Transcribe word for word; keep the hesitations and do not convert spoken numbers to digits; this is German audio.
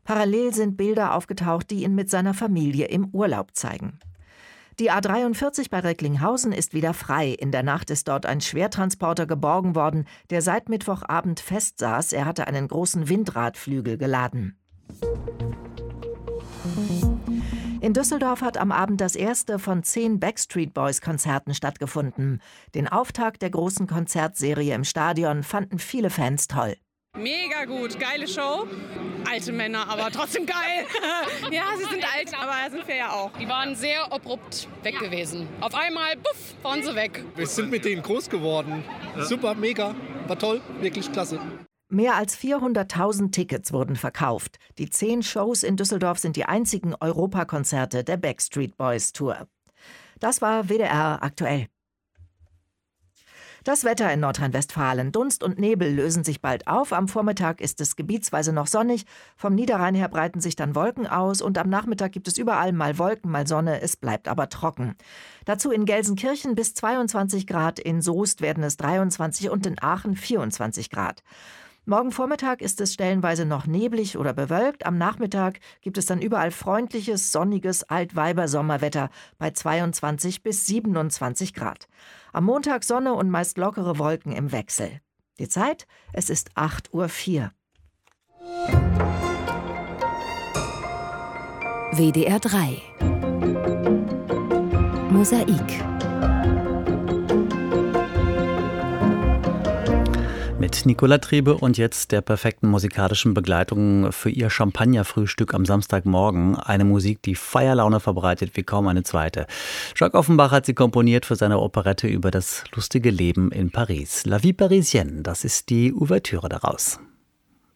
Parallel sind Bilder aufgetaucht, die ihn mit seiner Familie im Urlaub zeigen. Die A dreiundvierzig bei Recklinghausen ist wieder frei. In der Nacht ist dort ein Schwertransporter geborgen worden, der seit Mittwochabend festsaß. Er hatte einen großen Windradflügel geladen. In Düsseldorf hat am Abend das erste von zehn Backstreet Boys-Konzerten stattgefunden. Den Auftakt der großen Konzertserie im Stadion fanden viele Fans toll. Mega gut, geile Show. Alte Männer, aber trotzdem geil. Ja, sie sind alt, aber sind wir ja auch. Die waren sehr abrupt weg gewesen. Auf einmal, puff, waren sie weg. Wir sind mit denen groß geworden. Super, mega, war toll, wirklich klasse. Mehr als vierhunderttausend Tickets wurden verkauft. Die zehn Shows in Düsseldorf sind die einzigen Europakonzerte der Backstreet Boys Tour. Das war W D R aktuell. Das Wetter in Nordrhein-Westfalen. Dunst und Nebel lösen sich bald auf. Am Vormittag ist es gebietsweise noch sonnig. Vom Niederrhein her breiten sich dann Wolken aus. Und am Nachmittag gibt es überall mal Wolken, mal Sonne. Es bleibt aber trocken. Dazu in Gelsenkirchen bis zweiundzwanzig Grad. In Soest werden es dreiundzwanzig und in Aachen vierundzwanzig Grad. Morgen Vormittag ist es stellenweise noch neblig oder bewölkt. Am Nachmittag gibt es dann überall freundliches, sonniges Altweiber-Sommerwetter bei zweiundzwanzig bis siebenundzwanzig Grad. Am Montag Sonne und meist lockere Wolken im Wechsel. Die Zeit? Es ist acht Uhr vier. W D R drei Mosaik mit Nicola Triebe und jetzt der perfekten musikalischen Begleitung für ihr Champagnerfrühstück am Samstagmorgen. Eine Musik, die Feierlaune verbreitet wie kaum eine zweite. Jacques Offenbach hat sie komponiert für seine Operette über das lustige Leben in Paris. La vie parisienne, das ist die Ouvertüre daraus.